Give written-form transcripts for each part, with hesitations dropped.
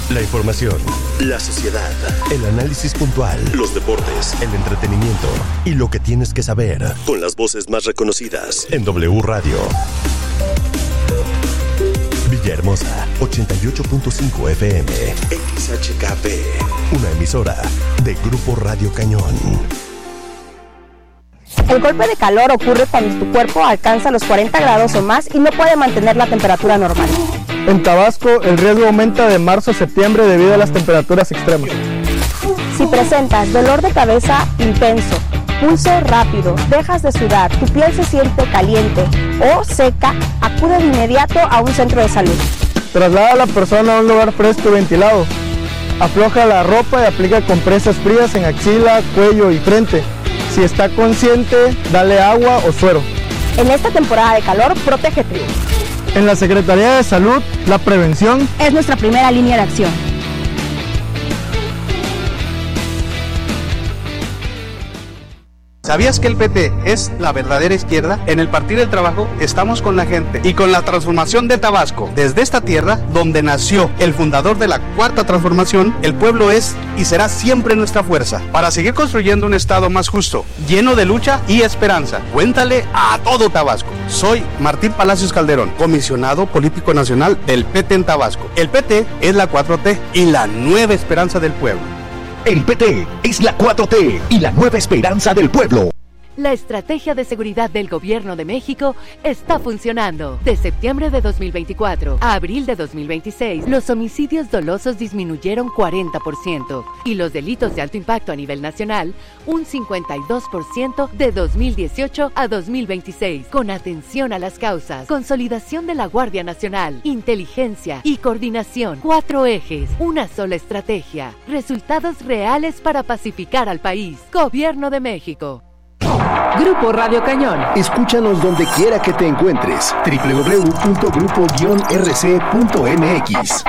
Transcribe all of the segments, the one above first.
La información, la sociedad, el análisis puntual, los deportes, el entretenimiento y lo que tienes que saber con las voces más reconocidas en W Radio. Villahermosa, 88.5 FM, XHKP, una emisora de Grupo Radio Cañón. El golpe de calor ocurre cuando tu cuerpo alcanza los 40 grados o más y no puede mantener la temperatura normal. En Tabasco, el riesgo aumenta de marzo a septiembre debido a las temperaturas extremas. Si presentas dolor de cabeza intenso, pulso rápido, dejas de sudar, tu piel se siente caliente o seca, acude de inmediato a un centro de salud. Traslada a la persona a un lugar fresco y ventilado. Afloja la ropa y aplica compresas frías en axila, cuello y frente. Si está consciente, dale agua o suero. En esta temporada de calor, protégete. En la Secretaría de Salud, la prevención es nuestra primera línea de acción. ¿Sabías que el PT es la verdadera izquierda? En el Partido del Trabajo estamos con la gente y con la transformación de Tabasco. Desde esta tierra, donde nació el fundador de la Cuarta Transformación, el pueblo es y será siempre nuestra fuerza para seguir construyendo un Estado más justo, lleno de lucha y esperanza. Cuéntale a todo Tabasco. Soy Martín Palacios Calderón, comisionado político nacional del PT en Tabasco. El PT es la 4T y la nueva esperanza del pueblo. El PT es la 4T y la nueva esperanza del pueblo. La estrategia de seguridad del Gobierno de México está funcionando. De septiembre de 2024 a abril de 2026, los homicidios dolosos disminuyeron 40% y los delitos de alto impacto a nivel nacional un 52% de 2018 a 2026. Con atención a las causas, consolidación de la Guardia Nacional, inteligencia y coordinación. 4 ejes, una sola estrategia. Resultados reales para pacificar al país. Gobierno de México. Grupo Radio Cañón. Escúchanos donde quiera que te encuentres. www.grupo-rc.mx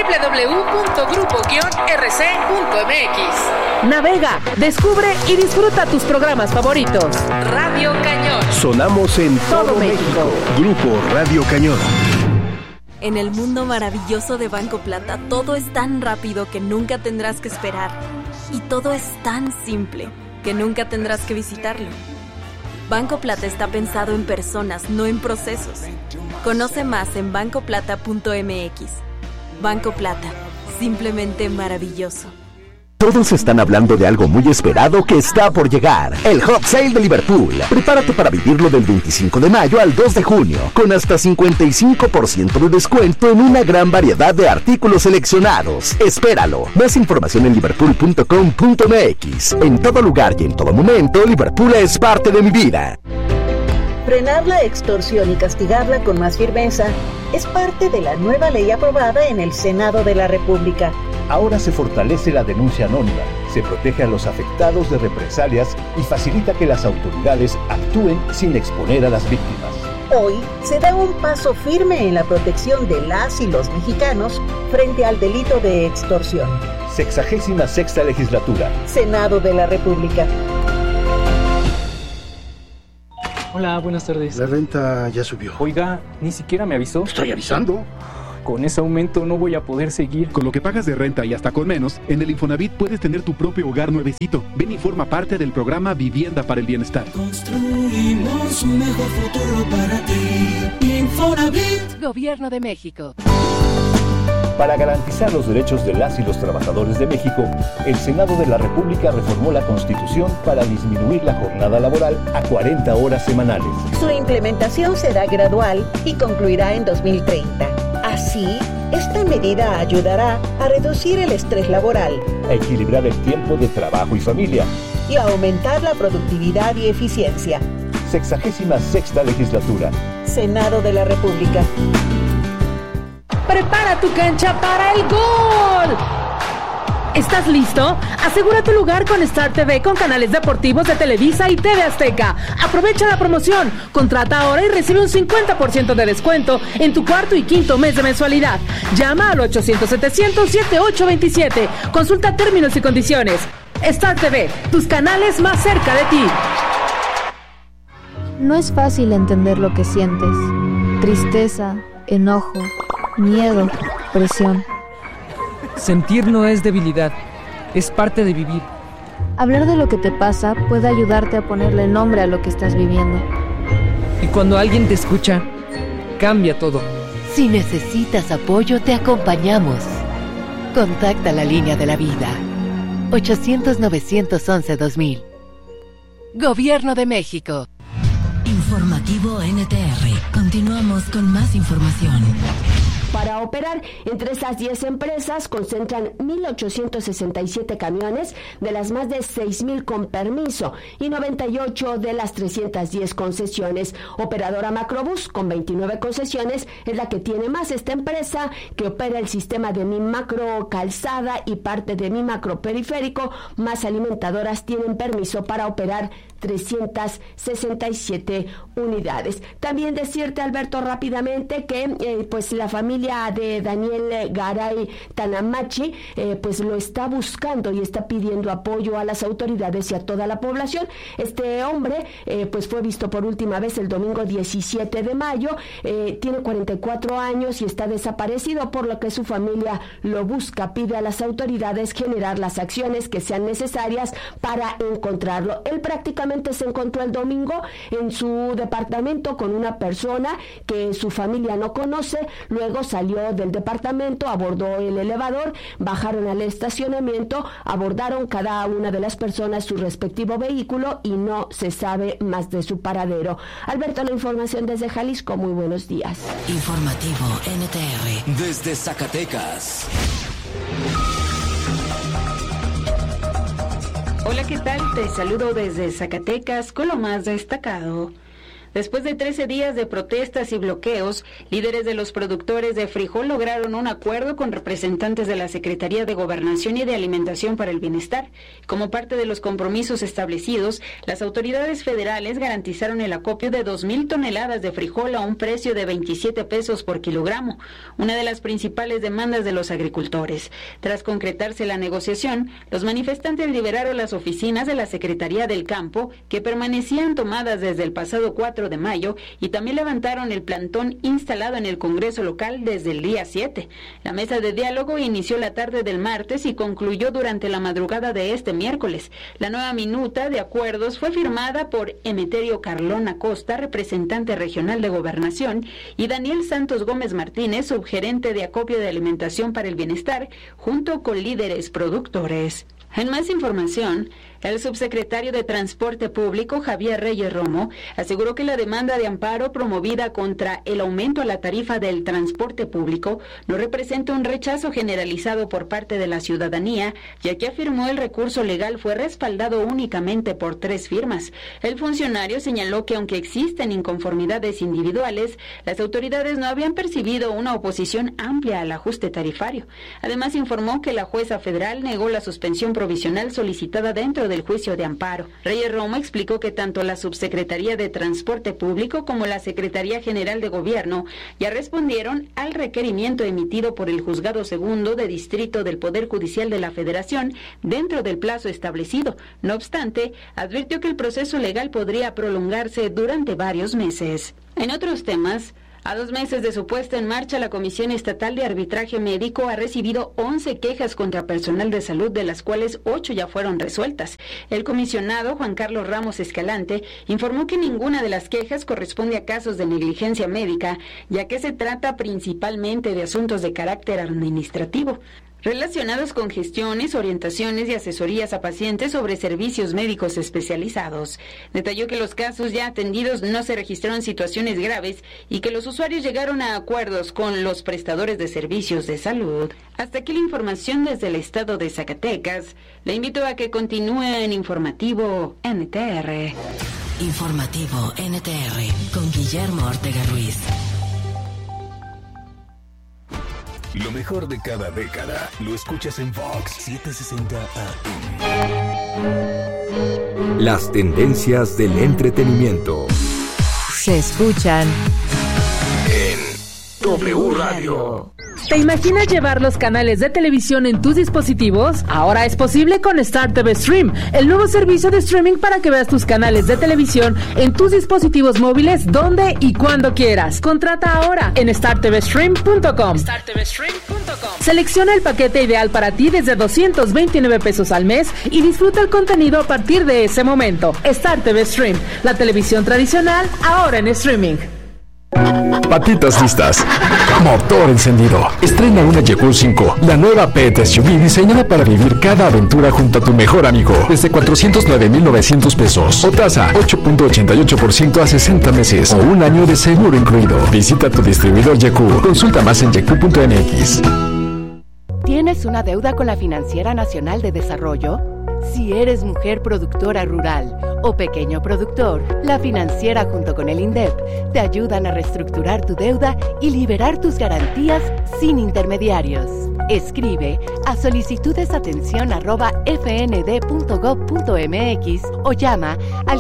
www.grupo-rc.mx. Navega, descubre y disfruta tus programas favoritos. Radio Cañón. Sonamos en todo México. Grupo Radio Cañón. En el mundo maravilloso de Banco Plata, todo es tan rápido que nunca tendrás que esperar. Y todo es tan simple que nunca tendrás que visitarlo. Banco Plata está pensado en personas, no en procesos. Conoce más en bancoplata.mx. Banco Plata, simplemente maravilloso. Todos están hablando de algo muy esperado que está por llegar. El Hot Sale de Liverpool. Prepárate para vivirlo del 25 de mayo al 2 de junio, con hasta 55% de descuento en una gran variedad de artículos seleccionados. Espéralo. Más información en liverpool.com.mx. En todo lugar y en todo momento, Liverpool es parte de mi vida. Frenar la extorsión y castigarla con más firmeza es parte de la nueva ley aprobada en el Senado de la República. Ahora se fortalece la denuncia anónima, se protege a los afectados de represalias y facilita que las autoridades actúen sin exponer a las víctimas. Hoy se da un paso firme en la protección de las y los mexicanos frente al delito de extorsión. 66ª Legislatura. Senado de la República. Hola, buenas tardes. La renta ya subió. Oiga, ni siquiera me avisó. Estoy avisando. Con ese aumento no voy a poder seguir. Con lo que pagas de renta y hasta con menos, en el Infonavit puedes tener tu propio hogar nuevecito. Ven y forma parte del programa Vivienda para el Bienestar. Construimos un mejor futuro para ti. Infonavit. Gobierno de México. Para garantizar los derechos de las y los trabajadores de México, el Senado de la República reformó la Constitución para disminuir la jornada laboral a 40 horas semanales. Su implementación será gradual y concluirá en 2030. Así, esta medida ayudará a reducir el estrés laboral, a equilibrar el tiempo de trabajo y familia y a aumentar la productividad y eficiencia. 66ª Legislatura. Senado de la República. Prepara tu cancha para el gol. ¿Estás listo? Asegura tu lugar con Star TV con canales deportivos de Televisa y TV Azteca. Aprovecha la promoción. Contrata ahora y recibe un 50% de descuento en tu cuarto y quinto mes de mensualidad. Llama al 800-700-7827. Consulta términos y condiciones. Star TV, tus canales más cerca de ti. No es fácil entender lo que sientes. Tristeza, enojo, miedo, presión. Sentir no es debilidad, es parte de vivir. Hablar de lo que te pasa puede ayudarte a ponerle nombre a lo que estás viviendo. Y cuando alguien te escucha, cambia todo. Si necesitas apoyo, te acompañamos. Contacta la línea de la vida. 800-911-2000. Gobierno de México. Informativo NTR. Continuamos con más información. Para operar, entre esas 10 empresas concentran 1,867 camiones de las más de 6,000 con permiso y 98 de las 310 concesiones. Operadora Macrobús, con 29 concesiones, es la que tiene más. Esta empresa, que opera el sistema de Mi Macro Calzada y parte de Mi Macro Periférico, más alimentadoras tienen permiso para operar 367 unidades. También decirte, Alberto, rápidamente que pues la familia de Daniel Garay Tanamachi pues lo está buscando y está pidiendo apoyo a las autoridades y a toda la población. Este hombre pues fue visto por última vez el domingo 17 de mayo, tiene 44 años y está desaparecido, por lo que su familia lo busca. Pide a las autoridades generar las acciones que sean necesarias para encontrarlo. Él prácticamente se encontró el domingo en su departamento con una persona que su familia no conoce. Luego salió del departamento, abordó el elevador, bajaron al estacionamiento, abordaron cada una de las personas su respectivo vehículo y no se sabe más de su paradero. Alberto, la información desde Jalisco. Muy buenos días. Informativo NTR. Desde Zacatecas. Hola, ¿qué tal? Te saludo desde Zacatecas con lo más destacado. Después de 13 días de protestas y bloqueos, líderes de los productores de frijol lograron un acuerdo con representantes de la Secretaría de Gobernación y de Alimentación para el Bienestar. Como parte de los compromisos establecidos, las autoridades federales garantizaron el acopio de 2,000 toneladas de frijol a un precio de 27 pesos por kilogramo, una de las principales demandas de los agricultores. Tras concretarse la negociación, los manifestantes liberaron las oficinas de la Secretaría del Campo, que permanecían tomadas desde el pasado 4 de mayo, y también levantaron el plantón instalado en el Congreso local desde el día 7. La mesa de diálogo inició la tarde del martes y concluyó durante la madrugada de este miércoles. La nueva minuta de acuerdos fue firmada por Emeterio Carlón Acosta, representante regional de Gobernación, y Daniel Santos Gómez Martínez, subgerente de acopio de alimentación para el bienestar, junto con líderes productores. En más información, el subsecretario de Transporte Público, Javier Reyes Romo, aseguró que la demanda de amparo promovida contra el aumento a la tarifa del transporte público no representa un rechazo generalizado por parte de la ciudadanía, ya que afirmó el recurso legal fue respaldado únicamente por 3 firmas. El funcionario señaló que aunque existen inconformidades individuales, las autoridades no habían percibido una oposición amplia al ajuste tarifario. Además, informó que la jueza federal negó la suspensión provisional solicitada dentro del juicio de amparo. Reyes Romo explicó que tanto la Subsecretaría de Transporte Público como la Secretaría General de Gobierno ya respondieron al requerimiento emitido por el Juzgado Segundo de Distrito del Poder Judicial de la Federación dentro del plazo establecido. No obstante, advirtió que el proceso legal podría prolongarse durante varios meses. En otros temas, a 2 meses de su puesta en marcha, la Comisión Estatal de Arbitraje Médico ha recibido 11 quejas contra personal de salud, de las cuales 8 ya fueron resueltas. El comisionado Juan Carlos Ramos Escalante informó que ninguna de las quejas corresponde a casos de negligencia médica, ya que se trata principalmente de asuntos de carácter administrativo, relacionados con gestiones, orientaciones y asesorías a pacientes sobre servicios médicos especializados. Detalló que los casos ya atendidos no se registraron situaciones graves y que los usuarios llegaron a acuerdos con los prestadores de servicios de salud. Hasta aquí la información desde el estado de Zacatecas. Le invito a que continúe en Informativo NTR. Informativo NTR con Guillermo Ortega Ruiz. Lo mejor de cada década lo escuchas en Vox 760 AM. Las tendencias del entretenimiento se escuchan en W Radio. ¿Te imaginas llevar los canales de televisión en tus dispositivos? Ahora es posible con Star TV Stream, el nuevo servicio de streaming para que veas tus canales de televisión en tus dispositivos móviles donde y cuando quieras. Contrata ahora en startvstream.com. Selecciona el paquete ideal para ti desde 229 pesos al mes y disfruta el contenido a partir de ese momento. Star TV Stream, la televisión tradicional ahora en streaming. Patitas listas, motor encendido. Estrena una Yegur 5, la nueva pet SUV diseñada para vivir cada aventura junto a tu mejor amigo. Desde 409,900 pesos. O tasa 8.88% a 60 meses. O un año de seguro incluido. Visita tu distribuidor Yegur. Consulta más en yegur.mx. ¿Tienes una deuda con la Financiera Nacional de Desarrollo? Si eres mujer productora rural o pequeño productor, la financiera junto con el INDEP te ayudan a reestructurar tu deuda y liberar tus garantías sin intermediarios. Escribe a solicitudesatención@fnd.gov.mx o llama al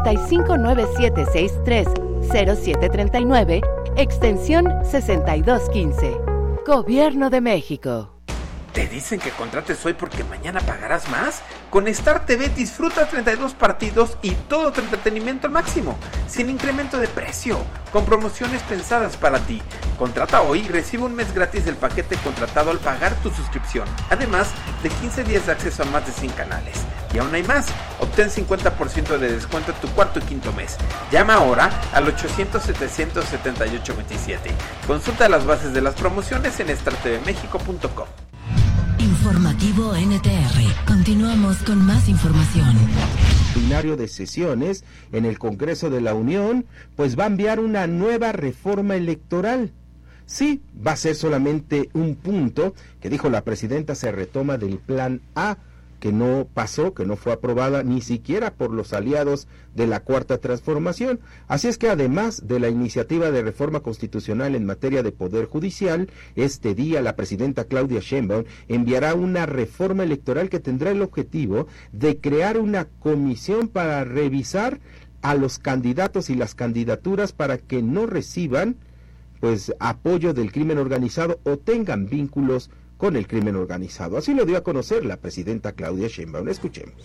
5597630739, extensión 6215. Gobierno de México. ¿Te dicen que contrates hoy porque mañana pagarás más? Con Star TV disfruta 32 partidos y todo tu entretenimiento al máximo, sin incremento de precio, con promociones pensadas para ti. Contrata hoy y recibe un mes gratis del paquete contratado al pagar tu suscripción, además de 15 días de acceso a más de 100 canales. Y aún hay más, obtén 50% de descuento en tu cuarto y quinto mes. Llama ahora al 800-700-7827. Consulta las bases de las promociones en startvmexico.com. Informativo NTR. Continuamos con más información. Plenario de sesiones en el Congreso de la Unión, pues va a enviar una nueva reforma electoral. Sí, va a ser solamente un punto que dijo la presidenta se retoma del Plan A, que no pasó, que no fue aprobada ni siquiera por los aliados de la Cuarta Transformación. Así es que además de la iniciativa de reforma constitucional en materia de Poder Judicial, este día la presidenta Claudia Sheinbaum enviará una reforma electoral que tendrá el objetivo de crear una comisión para revisar a los candidatos y las candidaturas para que no reciban pues apoyo del crimen organizado o tengan vínculos con el crimen organizado. Así lo dio a conocer la presidenta Claudia Sheinbaum. Escuchemos.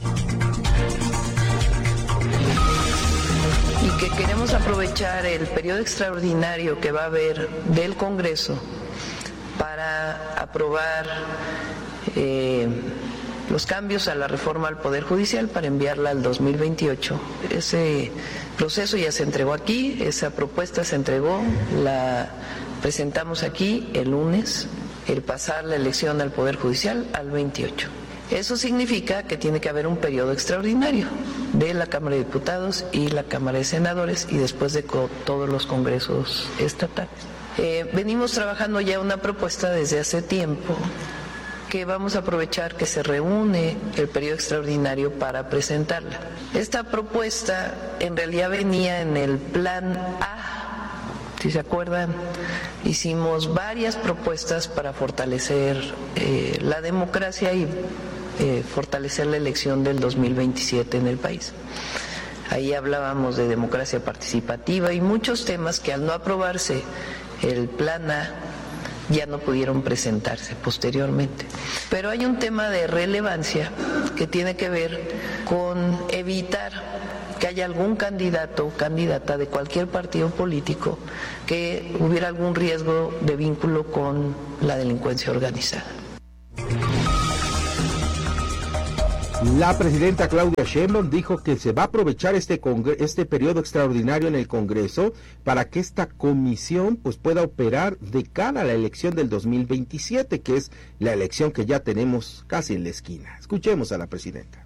Y que queremos aprovechar el periodo extraordinario que va a haber del Congreso para aprobar los cambios a la reforma al Poder Judicial para enviarla al 2028. Ese proceso ya se entregó aquí, esa propuesta se entregó, la presentamos aquí el lunes, el pasar la elección al Poder Judicial al 28. Eso significa que tiene que haber un periodo extraordinario de la Cámara de Diputados y la Cámara de Senadores y después de todos los congresos estatales. Venimos trabajando ya una propuesta desde hace tiempo que vamos a aprovechar que se reúne el periodo extraordinario para presentarla. Esta propuesta en realidad venía en el Plan A. Si se acuerdan, hicimos varias propuestas para fortalecer la democracia y fortalecer la elección del 2027 en el país. Ahí hablábamos de democracia participativa y muchos temas que al no aprobarse el Plan A ya no pudieron presentarse posteriormente. Pero hay un tema de relevancia que tiene que ver con evitar que haya algún candidato o candidata de cualquier partido político que hubiera algún riesgo de vínculo con la delincuencia organizada. La presidenta Claudia Sheinbaum dijo que se va a aprovechar este periodo extraordinario en el Congreso para que esta comisión pues pueda operar de cara a la elección del 2027, que es la elección que ya tenemos casi en la esquina. Escuchemos a la presidenta.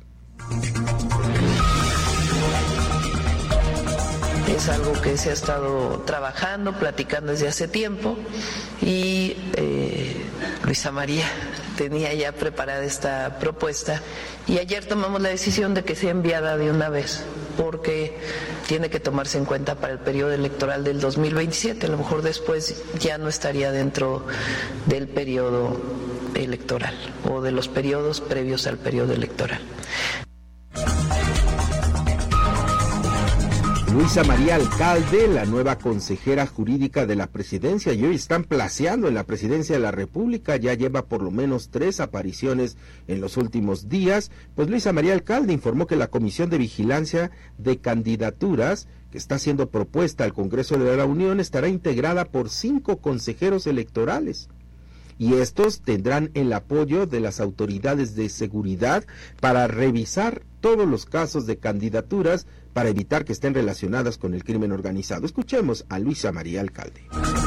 Es algo que se ha estado trabajando, platicando desde hace tiempo y Luisa María tenía ya preparada esta propuesta y ayer tomamos la decisión de que sea enviada de una vez porque tiene que tomarse en cuenta para el periodo electoral del 2027, a lo mejor después ya no estaría dentro del periodo electoral o de los periodos previos al periodo electoral. Luisa María Alcalde, la nueva consejera jurídica de la presidencia, y hoy están placeando en la presidencia de la República, ya lleva por lo menos 3 apariciones en los últimos días. Pues Luisa María Alcalde informó que la Comisión de Vigilancia de Candidaturas, que está siendo propuesta al Congreso de la Unión, estará integrada por 5 consejeros electorales. Y estos tendrán el apoyo de las autoridades de seguridad para revisar todos los casos de candidaturas para evitar que estén relacionadas con el crimen organizado. Escuchemos a Luisa María Alcalde.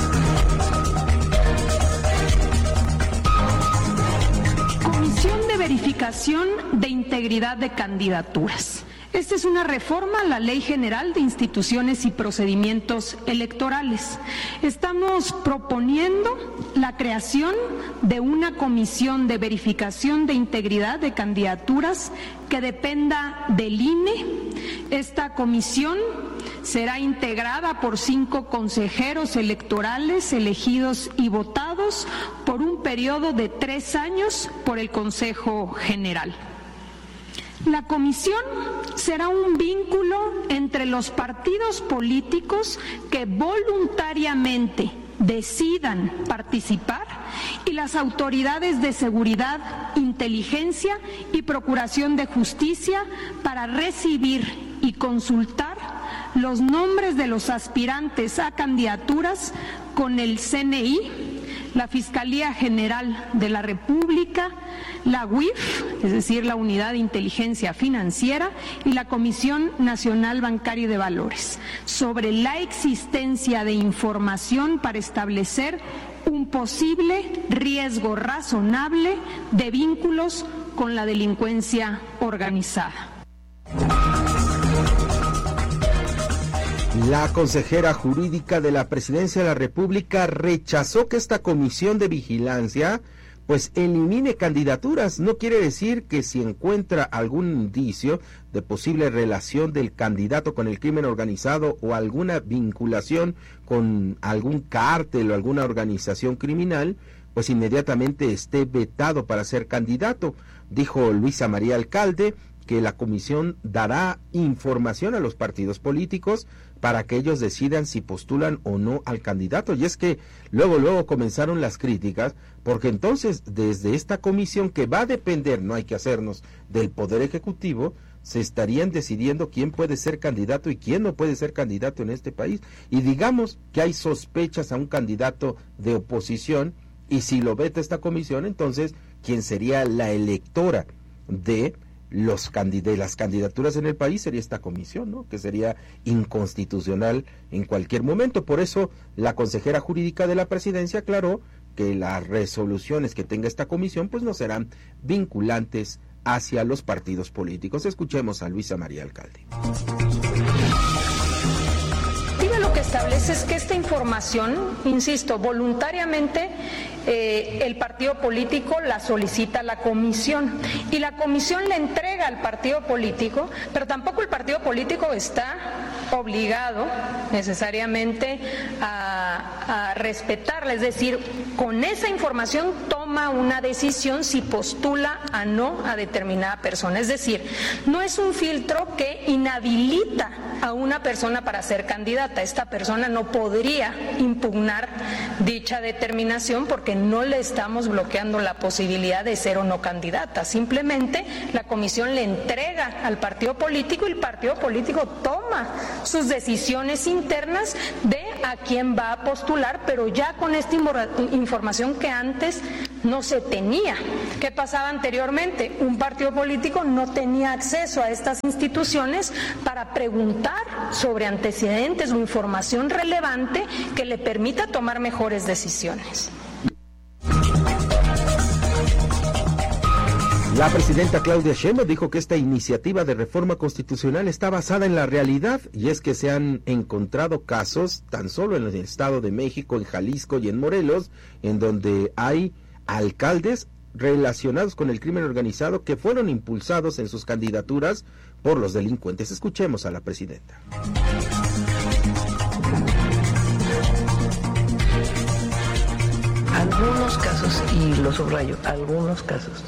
Comisión de Verificación de Integridad de Candidaturas. Esta es una reforma a la Ley General de Instituciones y Procedimientos Electorales. Estamos proponiendo la creación de una comisión de verificación de integridad de candidaturas que dependa del INE. Esta comisión será integrada por 5 consejeros electorales elegidos y votados por un periodo de 3 años por el Consejo General. La comisión será un vínculo entre los partidos políticos que voluntariamente decidan participar y las autoridades de seguridad, inteligencia y procuración de justicia para recibir y consultar los nombres de los aspirantes a candidaturas con el CNI, la Fiscalía General de la República, la UIF, es decir, la Unidad de Inteligencia Financiera, y la Comisión Nacional Bancaria y de Valores, sobre la existencia de información para establecer un posible riesgo razonable de vínculos con la delincuencia organizada. La consejera jurídica de la Presidencia de la República rechazó que esta comisión de vigilancia pues elimine candidaturas. No quiere decir que si encuentra algún indicio de posible relación del candidato con el crimen organizado o alguna vinculación con algún cártel o alguna organización criminal, pues inmediatamente esté vetado para ser candidato. Dijo Luisa María Alcalde que la comisión dará información a los partidos políticos para que ellos decidan si postulan o no al candidato. Y es que luego comenzaron las críticas, porque entonces desde esta comisión, que va a depender, no hay que hacernos, del Poder Ejecutivo, se estarían decidiendo quién puede ser candidato y quién no puede ser candidato en este país. Y digamos que hay sospechas a un candidato de oposición, y si lo veta esta comisión, entonces quien sería la electora de las candidaturas en el país sería esta comisión, ¿no? Que sería inconstitucional en cualquier momento. Por eso la consejera jurídica de la presidencia aclaró que las resoluciones que tenga esta comisión pues no serán vinculantes hacia los partidos políticos. Escuchemos a Luisa María Alcalde. Lo que establece es que esta información, insisto, voluntariamente el partido político la solicita a la comisión y la comisión le entrega al partido político, pero tampoco el partido político está obligado necesariamente a respetarla, es decir, con esa información toma una decisión si postula o no a determinada persona, es decir, no es un filtro que inhabilita a una persona para ser candidata. Esta persona no podría impugnar dicha determinación porque no le estamos bloqueando la posibilidad de ser o no candidata. Simplemente la comisión le entrega al partido político y el partido político toma sus decisiones internas de a quién va a postular, pero ya con esta información que antes no se tenía. ¿Qué pasaba anteriormente? Un partido político no tenía acceso a estas instituciones para preguntar sobre antecedentes o información relevante que le permita tomar mejores decisiones. La presidenta Claudia Sheinbaum dijo que esta iniciativa de reforma constitucional está basada en la realidad, y es que se han encontrado casos tan solo en el Estado de México, en Jalisco y en Morelos, en donde hay alcaldes relacionados con el crimen organizado que fueron impulsados en sus candidaturas por los delincuentes. Escuchemos a la presidenta. Algunos casos, y lo subrayo, algunos casos,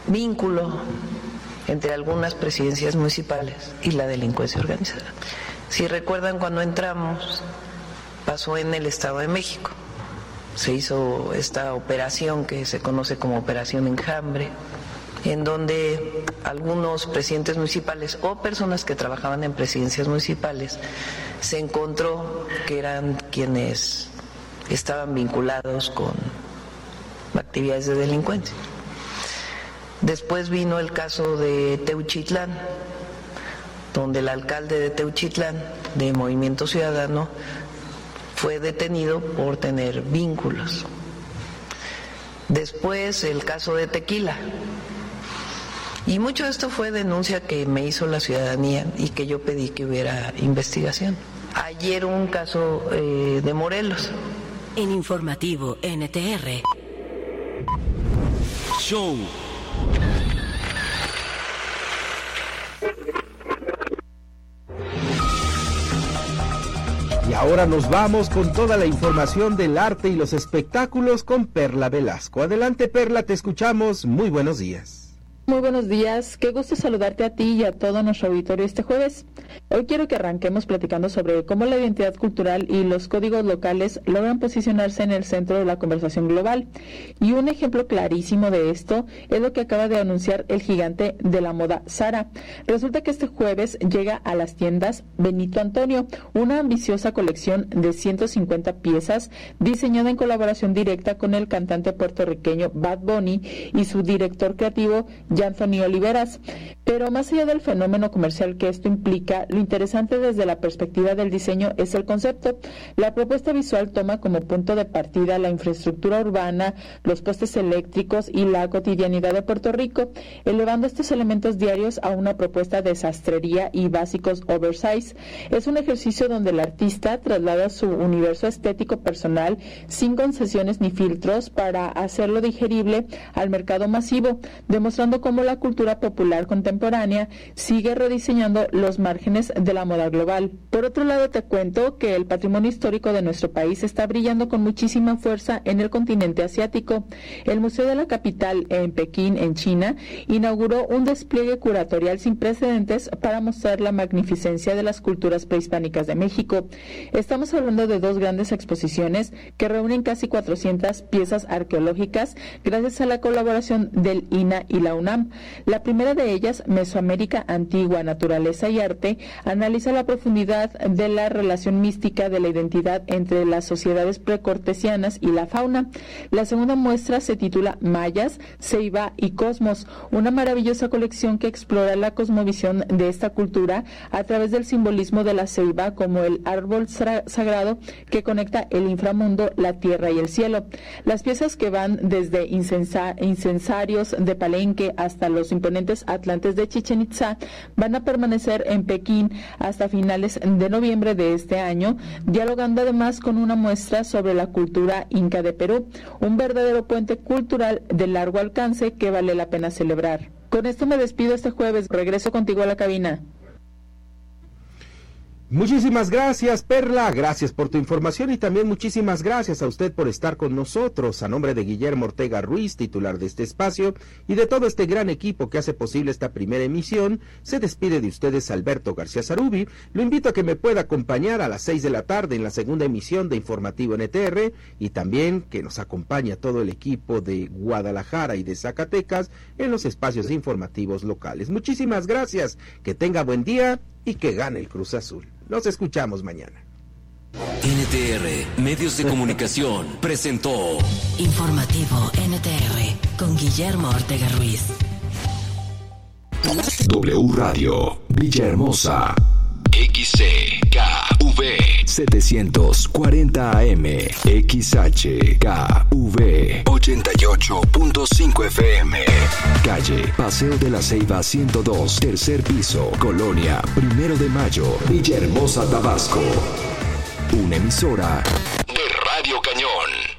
vínculo entre algunas presidencias municipales y la delincuencia organizada. Si recuerdan, cuando entramos, pasó en el Estado de México. Se hizo esta operación que se conoce como Operación Enjambre, en donde algunos presidentes municipales o personas que trabajaban en presidencias municipales se encontró que eran quienes estaban vinculados con actividades de delincuencia. Después vino el caso de Teuchitlán, donde el alcalde de Teuchitlán, de Movimiento Ciudadano, fue detenido por tener vínculos. Después el caso de Tequila. Y mucho de esto fue denuncia que me hizo la ciudadanía y que yo pedí que hubiera investigación. Ayer un caso de Morelos. En Informativo NTR. Show. Y ahora nos vamos con toda la información del arte y los espectáculos con Perla Velasco. Adelante, Perla, te escuchamos. Muy buenos días. Muy buenos días, qué gusto saludarte a ti y a todo nuestro auditorio este jueves. Hoy quiero que arranquemos platicando sobre cómo la identidad cultural y los códigos locales logran posicionarse en el centro de la conversación global. Y un ejemplo clarísimo de esto es lo que acaba de anunciar el gigante de la moda Zara. Resulta que este jueves llega a las tiendas Benito Antonio, una ambiciosa colección de 150 piezas diseñada en colaboración directa con el cantante puertorriqueño Bad Bunny y su director creativo Anthony Oliveras. Pero más allá del fenómeno comercial que esto implica, lo interesante desde la perspectiva del diseño es el concepto. La propuesta visual toma como punto de partida la infraestructura urbana, los postes eléctricos y la cotidianidad de Puerto Rico, elevando estos elementos diarios a una propuesta de sastrería y básicos oversize. Es un ejercicio donde el artista traslada su universo estético personal sin concesiones ni filtros para hacerlo digerible al mercado masivo, demostrando cómo la cultura popular contemporánea sigue rediseñando los márgenes de la moda global. Por otro lado, te cuento que el patrimonio histórico de nuestro país está brillando con muchísima fuerza en el continente asiático. El Museo de la Capital en Pekín, en China, inauguró un despliegue curatorial sin precedentes para mostrar la magnificencia de las culturas prehispánicas de México. Estamos hablando de dos grandes exposiciones que reúnen casi 400 piezas arqueológicas gracias a la colaboración del INA y la UNAM. La primera de ellas, Mesoamérica Antigua, Naturaleza y Arte, analiza la profundidad de la relación mística de la identidad entre las sociedades precortesianas y la fauna. La segunda muestra se titula Mayas, Ceiba y Cosmos, una maravillosa colección que explora la cosmovisión de esta cultura a través del simbolismo de la ceiba como el árbol sagrado que conecta el inframundo, la tierra y el cielo. Las piezas, que van desde incensarios de Palenque hasta los imponentes atlantes de Chichén Itzá, van a permanecer en Pekín hasta finales de noviembre de este año, dialogando además con una muestra sobre la cultura inca de Perú, un verdadero puente cultural de largo alcance que vale la pena celebrar. Con esto me despido este jueves, regreso contigo a la cabina. Muchísimas gracias, Perla, gracias por tu información y también muchísimas gracias a usted por estar con nosotros. A nombre de Guillermo Ortega Ruiz, titular de este espacio, y de todo este gran equipo que hace posible esta primera emisión, se despide de ustedes Alberto García Zarubi. Lo invito a que me pueda acompañar a las 6 de la tarde en la segunda emisión de Informativo NTR y también que nos acompañe a todo el equipo de Guadalajara y de Zacatecas en los espacios informativos locales. Muchísimas gracias, que tenga buen día y que gane el Cruz Azul. Nos escuchamos mañana. NTR Medios de Comunicación presentó Informativo NTR con Guillermo Ortega Ruiz. W Radio Villahermosa XCKV 740 AM XHKV 88.5 FM. Calle Paseo de la Ceiba 102, tercer piso, Colonia 1 de Mayo, Villahermosa, Tabasco. Una emisora de Radio Cañón.